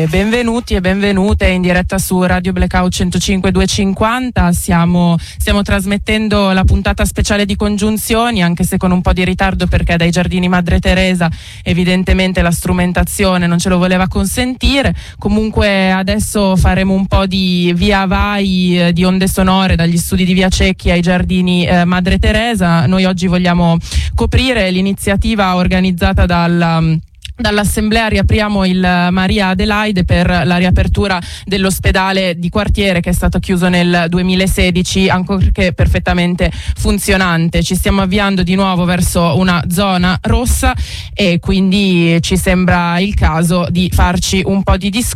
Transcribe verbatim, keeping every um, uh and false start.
E benvenuti e benvenute in diretta su Radio Blackout centocinque duecentocinquanta. Stiamo, stiamo trasmettendo la puntata speciale di Congiunzioni, anche se con un po' di ritardo, perché dai Giardini Madre Teresa evidentemente la strumentazione non ce lo voleva consentire. Comunque adesso faremo un po' di via vai eh, di onde sonore dagli studi di Via Cecchi ai Giardini eh, Madre Teresa. Noi oggi vogliamo coprire l'iniziativa organizzata dal Dall'assemblea Riapriamo il Maria Adelaide per la riapertura dell'ospedale di quartiere, che è stato chiuso nel duemilasedici, ancorché perfettamente funzionante. Ci stiamo avviando di nuovo verso una zona rossa e quindi ci sembra il caso di farci un po' di discorso